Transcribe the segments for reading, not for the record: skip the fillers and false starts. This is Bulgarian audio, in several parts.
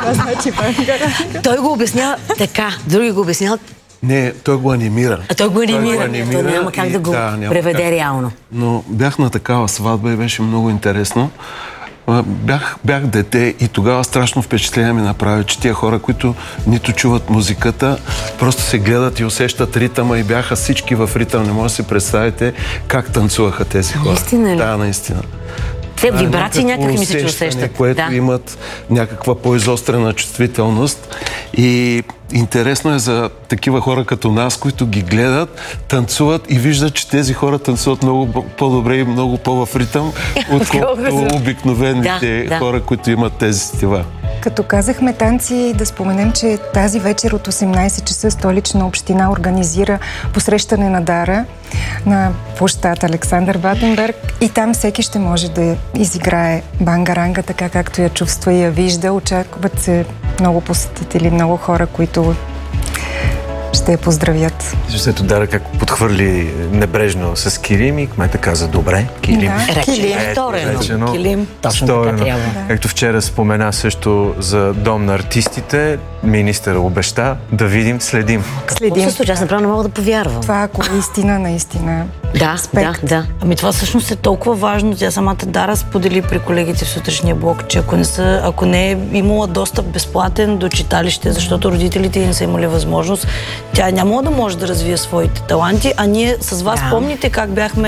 Това значи бангаранга. Той го обяснява така, други го обясняват. Не, той го анимира. Той го анимира. То няма как да го преведе реално. Но бях на такава сватба и беше много интересно. Бях дете и тогава страшно впечатление ми направи, че тия хора, които нито чуват музиката, просто се гледат и усещат ритъма и бяха всички в ритъм. Не може да си представите как танцуваха тези хора. Наистина ли? Да, наистина. Те вибрации някакви мисля, че усещат. Което имат някаква по-изострена чувствителност. И интересно е за такива хора като нас, които ги гледат, танцуват и виждат, че тези хора танцуват много по-добре и много по-в ритъм, отколкото обикновените хора, които имат тези сетива. Като казахме танци, да споменем, че тази вечер от 18 часа Столична община организира посрещане на дара на площад Александър Батенберг и там всеки ще може да изиграе бангаранга, така както я чувства и я вижда. Очакват се много посетители, много хора, които ще я поздравят. Ето Дара как подхвърли небрежно с килим и кмета каза добре, килим. Да, килим. Вторено. Килим. Точно така трябва. Както вчера спомена също за Дом на артистите, министър обеща да видим, следим. Какво се случва? Аз направо не мога да повярвам. Това ако е истина, наистина. Да. Ами това всъщност е толкова важно. Тя самата Дара сподели при колегите в сутрешния блок, че ако не е имала достъп безплатен до читалище, защото родителите ѝ не са имали възможност, тя няма да може да развие своите таланти, а ние с вас помните как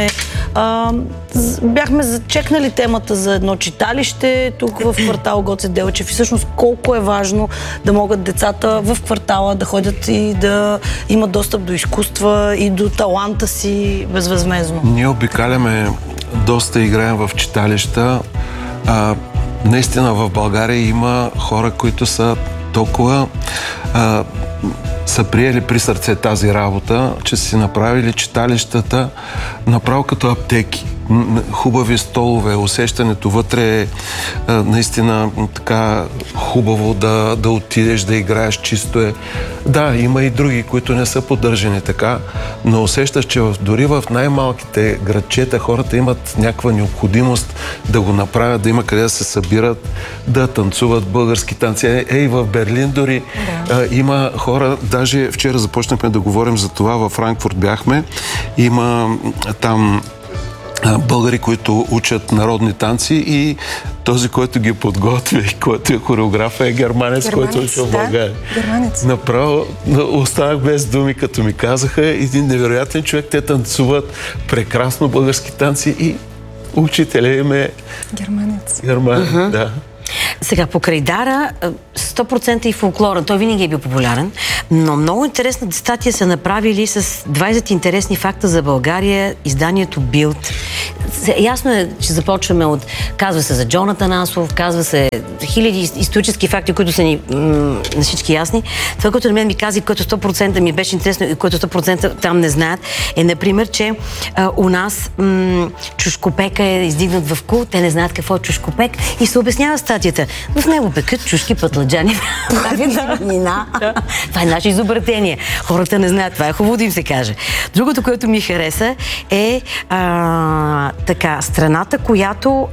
бяхме зачекнали темата за едно читалище тук в квартал Гоце Делчев и всъщност колко е важно да могат децата в квартала да ходят и да имат достъп до изкуства и до таланта си безвъзмездно. Ние обикаляме доста, играем в читалища. Наистина в България има хора, които са толкова са приели при сърце тази работа, че си направили читалищата направо като аптеки. Хубави столове, усещането вътре е наистина така хубаво да отидеш, да играеш, чисто е. Да, има и други, които не са поддържани така, но усещаш, че дори в най-малките градчета хората имат някаква необходимост да го направят, да има къде да се събират, да танцуват български танци. В Берлин дори има хора, даже вчера започнахме да говорим за това, във Франкфурт бяхме, има там българи, които учат народни танци и този, който ги подготвя и който е хореограф е германец, който е в България. Направо останах без думи, като ми казаха. Един невероятен човек, те танцуват прекрасно български танци и учителя им е германец. Да. Сега, покрай Дара, 100% и фолклора. Той винаги е бил популярен, но много интересна статия са направили с 20 интересни факта за България, изданието Билд. Ясно е, че започваме от... Казва се за Джонатан Асов, казва се хиляди исторически факти, които са ни на всички ясни. Това, което на мен ми каза, което 100% ми беше интересно и което 100% там не знаят, е, например, че у нас чушкопека е издигнат в кул, те не знаят какво е чушкопек и се обяснява статията. В него пекат чушки, пътладжани, нина. Това е наше изобретение. Хората не знаят. Това е хубаво да им се каже. Другото, което ми хареса е така, страната, която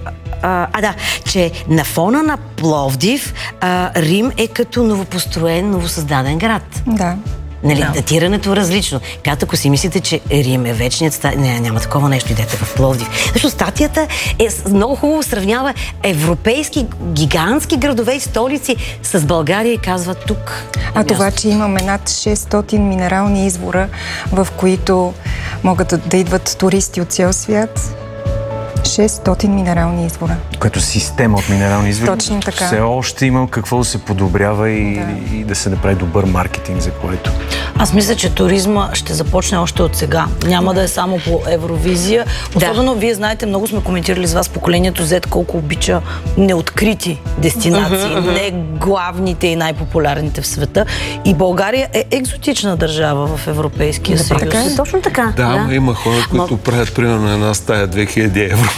че на фона на Пловдив Рим е като новопостроен, новосъздаден град. Да. Нали, датирането е различно. Като ако си мислите, че Рим е вечният няма такова нещо, идете в Пловдив. Защото статията много хубаво сравнява европейски гигантски градове и столици с България и казва тук. Това, че имаме над 600 минерални извора, в които могат да идват туристи от цял свят. 600 минерални извора. Като система от минерални извори. Точно така. Все още има какво да се подобрява и да се направи добър маркетинг за което. Аз мисля, че туризма ще започне още от сега. Няма да е само по Евровизия. Особено, вие знаете, много сме коментирали с вас поколението Z, колко обича неоткрити дестинации, не главните и най-популярните в света. И България е екзотична държава в Европейския съюз. Точно така. Да, има хора, които правят примерно една стая 2000 евро.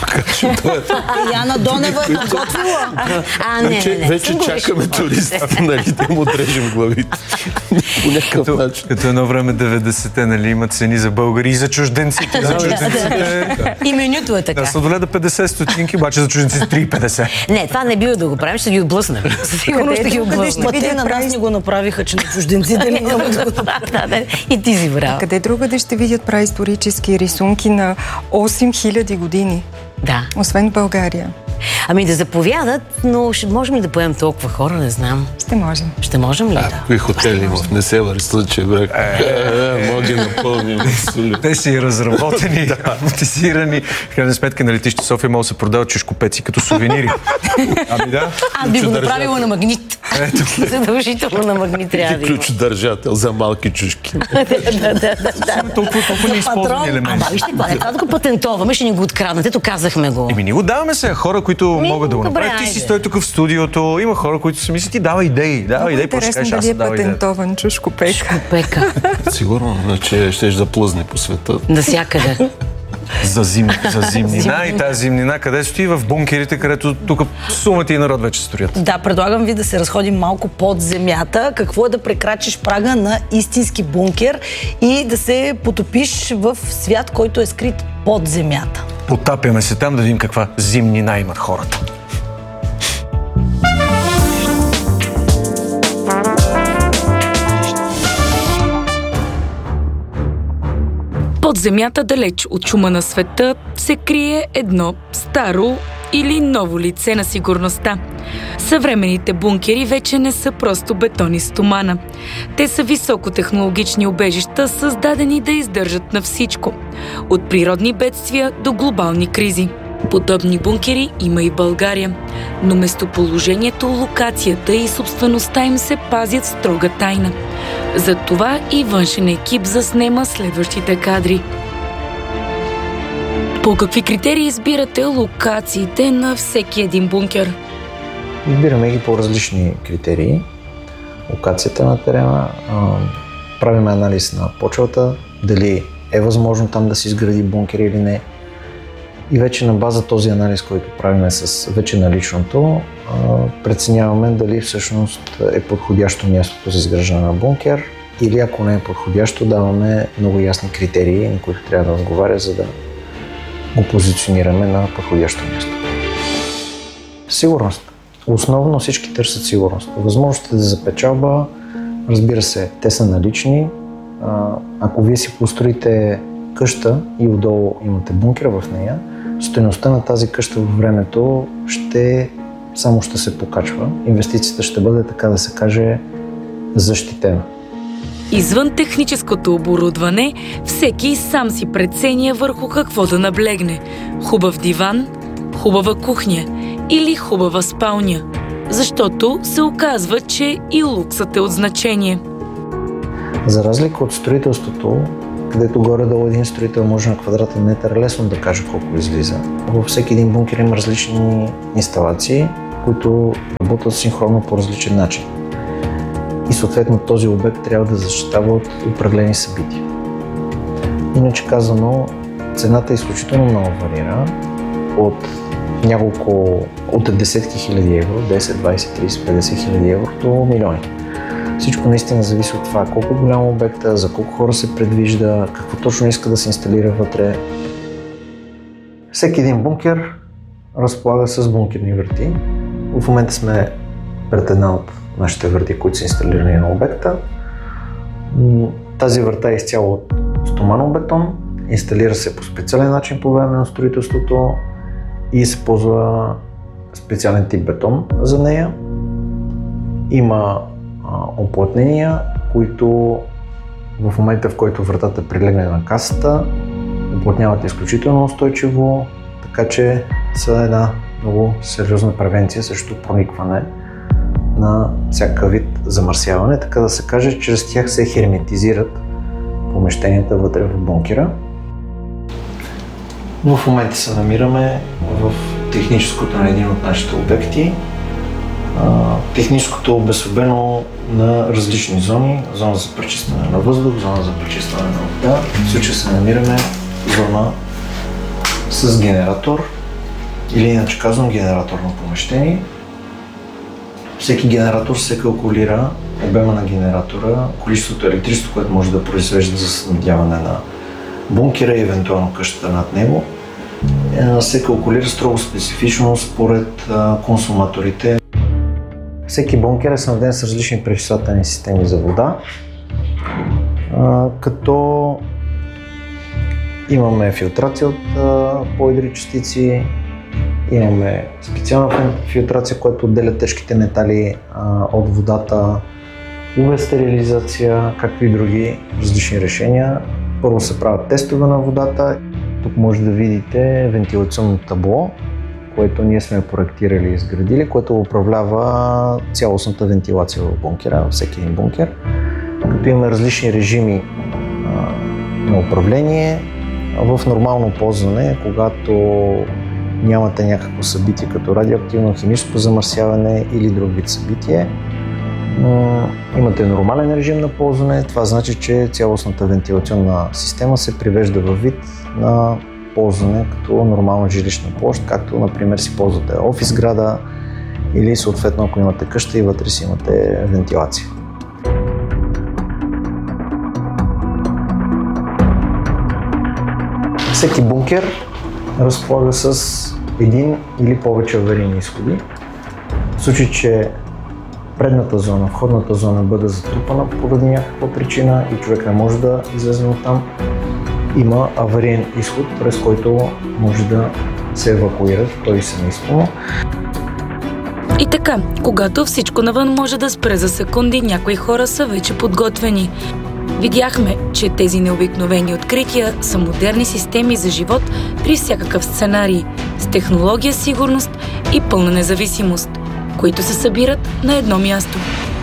Яна Донева е подготвила. Вече чакаме туристите, нали, да му дрежим главите. по някакъв начин. Като едно време 90-те, нали, има цени за българи и за чужденците. И менюто е така. Да, сладоледа 50 стотинки, обаче за чужденците 3,50. Не, това не бива да го правим, ще ги отблъснем. Сигурно ще ги отблъснем. Те на нас ни го направиха, че на чужденците ли няма да го направим. И ти си брал. Къде другаде ще видят праисторически рисунки на 8000 години? Да. Освен в България. Ами да заповядат, но ще можем ли да поемем толкова хора, не знам. Ще можем. Ще можем ли? Кои хотели в Несебър случай, брак? Може да напълним. Те си разработени, амортизирани. В крайна сметка на летище София могат да се продават чешкопеци като сувенири. Ами да. Аз би го направила на магнит. Задължително на магнит трябва да има. Ключодържател за малки чушки. Толкова неизползвани елементи. Вижте, това да го патентоваме, ще ни го откраднат. Ето казахме го. Еми, ни го даваме сега. Хора, които могат да го направят. Ти си стои тук в студиото. Има хора, които си мислят, ти дава идеи. Дава идеи, по-ще кажеш, аз съм дава идеи. Патентован чушкопека. Сигурно, значи щеш да плъзне по света. Навсякъде. За зимнина и тази зимнина, къде стои в бункерите, където тук сумата и народ вече строят. Да, предлагам ви да се разходим малко под земята. Какво е да прекрачиш прага на истински бункер и да се потопиш в свят, който е скрит под земята. Потапяме се там да видим каква зимнина имат хората. Под земята, далеч от шума на света, се крие едно старо или ново лице на сигурността. Съвременните бункери вече не са просто бетон и стомана. Те са високотехнологични убежища, създадени да издържат на всичко. От природни бедствия до глобални кризи. Подобни бункери има и в България, но местоположението, локацията и собствеността им се пазят строга тайна. Затова и външен екип заснема следващите кадри. По какви критерии избирате локациите на всеки един бункер? Избираме ги по различни критерии. Локацията на терена, правим анализ на почвата, дали е възможно там да се изгради бункер или не. И вече на база този анализ, който правим с вече наличното, преценяваме дали всъщност е подходящо мястото за изграждане на бункер или ако не е подходящо, даваме много ясни критерии, на които трябва да отговаря, за да го позиционираме на подходящо място. Сигурност. Основно всички търсят сигурност. Възможностите за печалба, разбира се, те са налични. Ако вие си построите къща и отдолу имате бункера в нея, стойността на тази къща във времето само ще се покачва. Инвестицията ще бъде, така да се каже, защитена. Извън техническото оборудване, всеки сам си преценя върху какво да наблегне. Хубав диван, хубава кухня или хубава спалня. Защото се оказва, че и луксът е от значение. За разлика от строителството, където горе-долу един строител може на квадратен метър лесно да каже колко излиза. Във всеки един бункер има различни инсталации, които работят синхронно по различен начин. И съответно този обект трябва да защитава от определени събития. Иначе казано, цената е изключително много варира от десетки хиляди евро, 10, 20, 30, 50 хиляди евро до милиони. Всичко наистина зависи от това колко голям обекта, за колко хора се предвижда, какво точно иска да се инсталира вътре. Всеки един бункер разполага с бункерни врати. В момента сме пред една от нашите врати, които са инсталирани на обекта. Тази врата е изцяло от стоманов бетон, инсталира се по специален начин по време на строителството и се ползва специален тип бетон за нея. Има оплътнения, които в момента, в който вратата прилегне на касата, оплътняват изключително устойчиво, така че са една много сериозна превенция срещу проникване на всякакъв вид замърсяване, така да се каже, чрез тях се херметизират помещенията вътре в бункера. В момента се намираме в техническото на един от нашите обекти. Техническото е обособено на различни зони. Зона за пречистване на въздух, зона за пречистване на вода. В случая се намираме зона с генератор или иначе казвам генераторно помещение. Всеки генератор се калкулира обема на генератора, количеството електричество, което може да произвежда за снабдяване на бункера и евентуално къщата над него, се калкулира строго специфично според консуматорите. Всеки бункер е снабден с различни пречиствателни системи за вода, като имаме филтрация от по-едри частици, имаме специална филтрация, която отделя тежките метали от водата, UV стерилизация, както и други различни решения. Първо се правят тестове на водата. Тук може да видите вентилационно табло, което ние сме проектирали и изградили, което управлява цялостната вентилация в бункера, всеки един бункер. Като има различни режими на управление. В нормално ползване, когато нямате някакво събитие като радиоактивно, химическо замърсяване или друг вид събитие, имате нормален режим на ползване. Това значи, че цялостната вентилационна система се привежда във вид на ползване като нормална жилищна площ, както например си ползвате офис сграда или съответно ако имате къща и вътре си имате вентилация. Всеки бункер разполага с един или повече аварийни изходи. В случай, че предната зона, входната зона бъде затрупана поради някаква причина и човек не може да излезе оттам, има авариен изход, през който може да се евакуира той семейство. И така, когато всичко навън може да спре за секунди, някои хора са вече подготвени. Видяхме, че тези необикновени открития са модерни системи за живот при всякакъв сценарий, с технология, сигурност и пълна независимост, които се събират на едно място.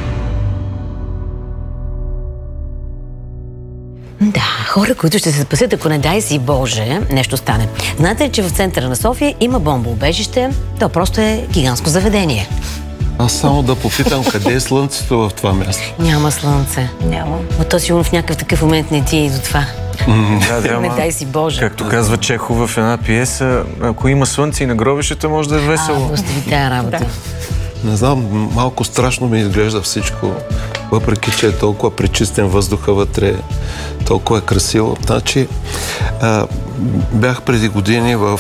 Да, хора, които ще се спасят, ако не дай си Боже, нещо стане. Знаете ли, че в центъра на София има бомбоубежище? То просто е гигантско заведение. Аз само да попитам, къде е слънцето в това място? Няма слънце. Няма. Но то сигурно в някакъв такъв момент не ти е и до това. Не дай си Боже. Както казва Чехов в една пиеса, ако има слънце и на гробището, може да е весело. Остави тая работа. Не знам, малко страшно ми изглежда всичко, въпреки че е толкова пречистен въздуха вътре, толкова е красиво. Значи, бях преди години в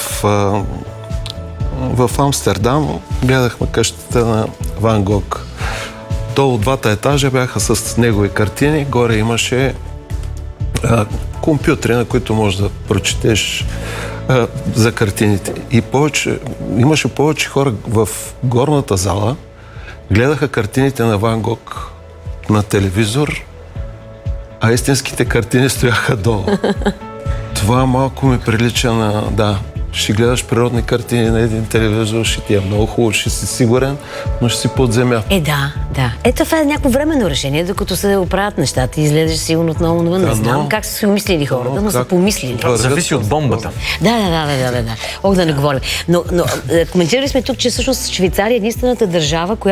Амстердам, гледахме къщата на Ван Гог. Долу двата етажа бяха с негови картини, горе имаше компютри, на които можеш да прочетеш за картините. И имаше повече хора в горната зала, гледаха картините на Ван Гог на телевизор, а истинските картини стояха долу. Това малко ми прилича на... Да, ще гледаш природни картини на един телевизор, ще ти е много хубаво, ще си сигурен, но ще си под земята. Да. Ето това е някакво временно решение, докато се оправят нещата и излезеш сигурно отново навън. Не знам как са си умислили хората, но са помислили. Зависи от бомбата. Да. Ох, да не говорим. Но коментирали сме тук, че всъщност Швейцария е единствената държава,